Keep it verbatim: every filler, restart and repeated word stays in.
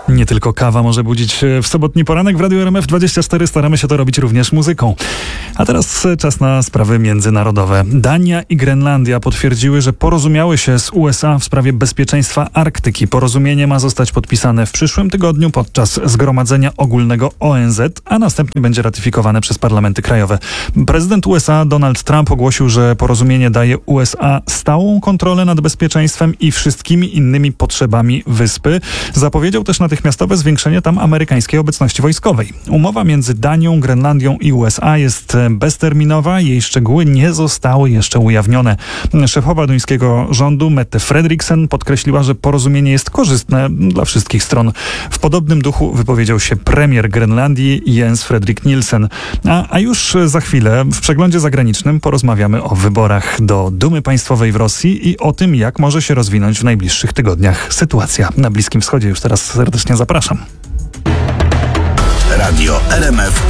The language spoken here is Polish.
Nie tylko kawa może budzić w sobotni poranek. W Radiu R M F dwadzieścia cztery staramy się to robić również muzyką. A teraz czas na sprawy międzynarodowe. Dania i Grenlandia potwierdziły, że porozumiały się z U S A w sprawie bezpieczeństwa Arktyki. Porozumienie ma zostać podpisane w przyszłym tygodniu podczas Zgromadzenia Ogólnego O N Z, a następnie będzie ratyfikowane przez parlamenty krajowe. Prezydent U S A Donald Trump ogłosił, że porozumienie daje U S A stałą kontrolę nad bezpieczeństwem i wszystkimi innymi potrzebami wyspy. Zapowiedział też natychmiastowe zwiększenie tam amerykańskiej obecności wojskowej. Umowa między Danią, Grenlandią i U S A jest bezterminowa. Jej szczegóły nie zostały jeszcze ujawnione. Szefowa duńskiego rządu Mette Frederiksen podkreśliła, że porozumienie jest korzystne dla wszystkich stron. W podobnym duchu wypowiedział się premier Grenlandii Jens Frederik Nielsen. A, a już za chwilę w przeglądzie zagranicznym porozmawiamy o wyborach do Dumy Państwowej w Rosji i o tym, jak może się rozwinąć w najbliższych tygodniach sytuacja na Bliskim Wschodzie. Już teraz serdecznie zapraszam. Radio R M F